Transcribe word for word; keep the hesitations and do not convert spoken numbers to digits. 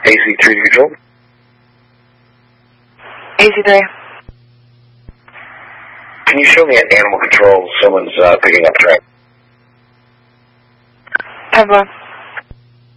A Z three Control. A Z three. Can you show me at Animal Control someone's uh, picking up track? ten four.